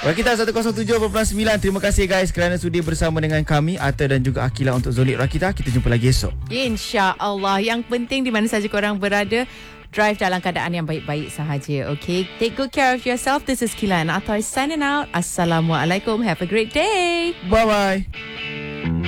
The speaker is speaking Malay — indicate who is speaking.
Speaker 1: Rakita 107.9. Terima kasih guys kerana sudi bersama dengan kami, Ata dan juga Akila, untuk Zolit Rakita. Kita jumpa lagi esok,
Speaker 2: InsyaAllah. Yang penting di mana saja korang berada, drive dalam keadaan yang baik-baik sahaja. Okay, take good care of yourself. This is Kila and Atta signing out. Assalamualaikum. Have a great day.
Speaker 1: bye bye.